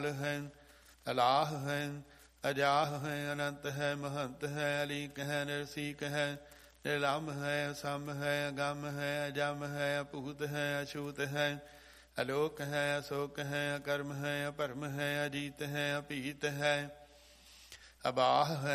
है, अलाह है, अजाह है, अनंत है, महंत है, अलीक है, निर्सीक है, निर्लम है, असम है, अगम है, अजम है, अपूत है, अछूत है, अलोक है, अशोक है, अकर्म है, अपरम है, अजीत है, अपीत है, अबाह है,